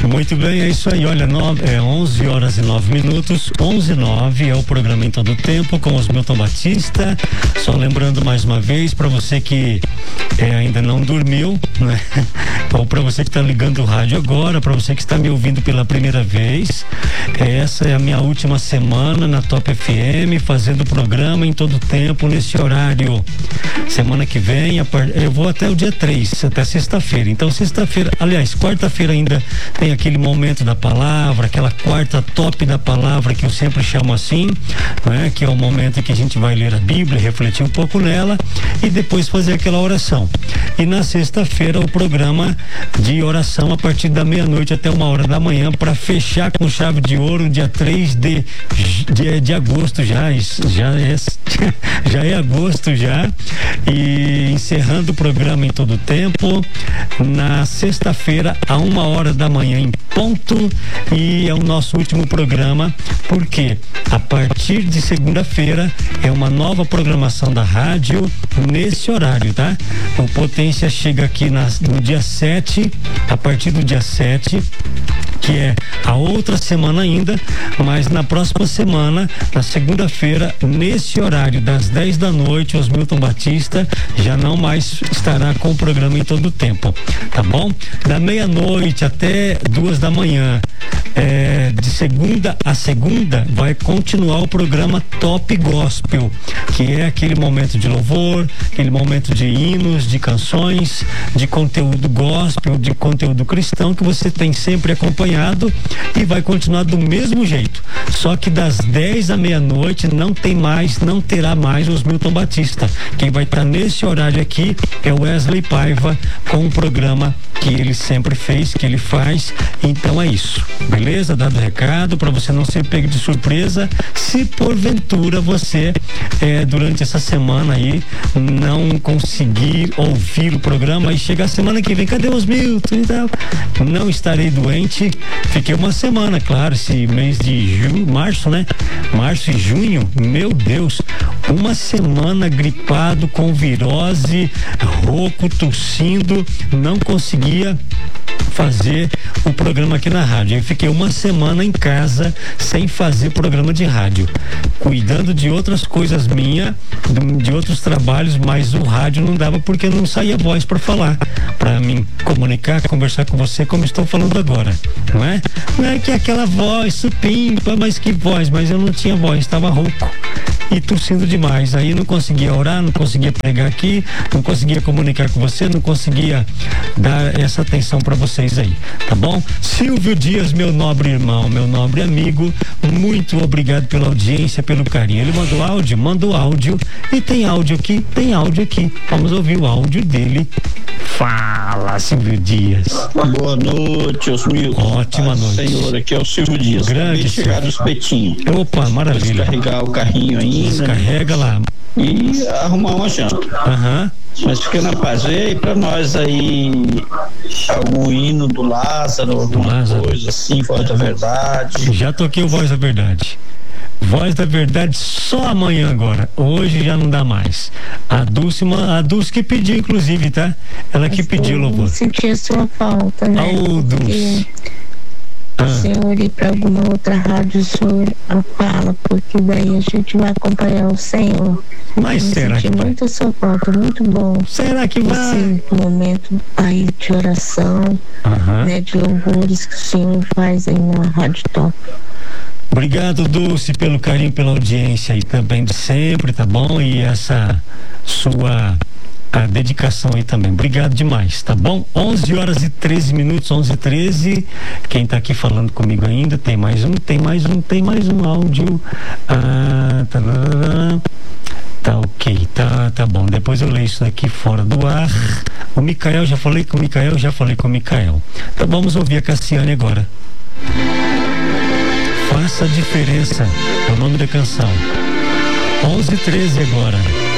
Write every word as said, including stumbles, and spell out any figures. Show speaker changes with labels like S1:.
S1: Muito bem, é isso aí. Olha, nove, é onze horas e nove minutos. onze e nove é o programa Em Todo Tempo com os Milton Batista. Só lembrando mais uma vez para você que é, ainda não dormiu, né? Ou para você que está ligando o rádio agora, para você que está me ouvindo pela primeira vez, essa é a minha última semana na Top F M, fazendo o programa Em Todo Tempo nesse horário. Semana que vem, eu vou até o dia três, até sexta-feira. Então, sexta-feira, aliás, quarta-feira ainda tem aquele momento da palavra, aquela quarta top da palavra que eu sempre chamo assim, né? Que é o momento em que a gente vai ler a Bíblia, refletir um pouco nela e depois fazer aquela oração. E na sexta-feira o programa de oração a partir da meia-noite até uma hora da manhã para fechar com chave de ouro dia três de, de, de agosto já, já é, já é agosto já, e encerrando o programa Em Todo Tempo na sexta-feira a uma hora da manhã em ponto, e é o nosso último programa, porque a partir de segunda-feira é uma nova programação da rádio nesse horário, tá? O Potência chega aqui na, no dia sete, a partir do dia sete, que é a outra semana ainda, mas na próxima semana, na segunda-feira, nesse horário das dez da noite, os Milton Batista já não mais estará com o programa Em Todo Tempo, tá bom? Da meia-noite até duas da manhã, é, de segunda a segunda, vai continuar o programa Top Gospel, que é aquele momento de louvor, aquele momento de hinos, de canções, de conteúdo gospel, de conteúdo cristão que você tem sempre acompanhado, e vai continuar do mesmo jeito. Só que das dez à meia-noite não tem mais, não terá mais os Milton Batista. Quem vai estar nesse horário aqui é o Wesley Paiva, com o programa que ele sempre fez, que ele faz. Então é isso, beleza? Dado o recado, para você não ser pego de surpresa, se porventura você é, durante essa semana aí não conseguir ouvir o programa e chegar semana que vem, cadê os Milton e tal? Não estarei doente, fiquei uma semana, claro, esse mês de julho, março, né? Março e junho, meu Deus, uma semana gripado, com virose, rouco, tossindo, não conseguia fazer o programa aqui na rádio. Eu fiquei uma semana em casa sem fazer programa de rádio, cuidando de outras coisas minhas, de outros trabalhos, mas o rádio não dava porque não saía voz para falar, para me comunicar, conversar com você como estou falando agora, não é? Não é que aquela voz supimpa, mas que voz, mas eu não tinha voz, estava rouco e tossindo demais, aí não conseguia orar, não conseguia pregar aqui, não conseguia comunicar com você, não conseguia dar essa atenção para vocês aí, tá bom? Silvio Dias, meu nobre irmão, meu nobre amigo, muito obrigado pela audiência, pelo carinho. Ele mandou áudio, mandou áudio, e tem áudio aqui, tem áudio aqui, vamos ouvir o áudio dele. Fala, Silvio Dias.
S2: Boa noite, os mil.
S1: Ótima noite.
S2: Senhor, aqui é o Silvio Dias.
S1: Grande.
S2: Chegar dos espetinho.
S1: Opa, maravilha.
S2: Descarregar o carrinho ainda.
S1: Descarrega lá.
S2: E arrumar uma janta.
S1: Aham. Uhum.
S2: Mas fica na paz. E aí, pra nós aí, algum hino do Lázaro, alguma Lázaro. coisa assim, Voz da Verdade.
S1: Já toquei o Voz da Verdade. Voz da Verdade só amanhã agora. Hoje já não dá mais. A Dulce, a Dulce que pediu, inclusive, tá? Ela que pediu, louvor.
S3: Senti a sua falta, né?
S1: Ô, Dulce.
S3: Ah. Se eu ir para alguma outra rádio, o senhor fala, porque daí a gente vai acompanhar o Senhor.
S1: Mas eu será que vai?
S3: Muito a sua falta, muito bom.
S1: Será que vai?
S3: Esse momento aí de oração, uh-huh. né, de louvores que o Senhor faz aí na Rádio Top.
S1: Obrigado, Dulce, pelo carinho, pela audiência aí também de sempre, tá bom? E essa sua a dedicação aí também. Obrigado demais, tá bom? onze horas e treze minutos, onze e treze. Quem tá aqui falando comigo ainda, tem mais um, tem mais um, tem mais um áudio. Ah, tá, tá ok, tá, tá bom. Depois eu leio isso aqui fora do ar. O Micael, já falei com o Micael, já falei com o Micael. Então vamos ouvir a Cassiane agora. Faça a diferença, é o nome da canção. onze e treze agora.